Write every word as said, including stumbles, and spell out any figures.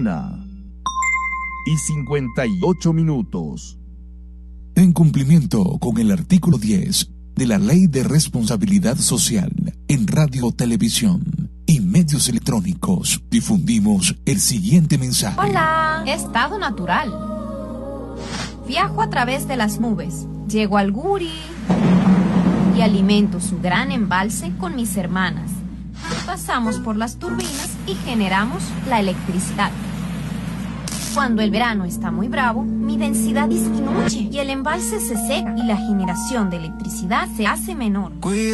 una y cincuenta y ocho minutos. En cumplimiento con el artículo diez de la Ley de Responsabilidad Social en Radio, Televisión y Medios Electrónicos, difundimos el siguiente mensaje. Hola, estado natural. Viajo a través de las nubes, llego al Guri y alimento su gran embalse con mis hermanas. Pasamos por las turbinas y generamos la electricidad. Cuando el verano está muy bravo, mi densidad disminuye y el embalse se seca y la generación de electricidad se hace menor.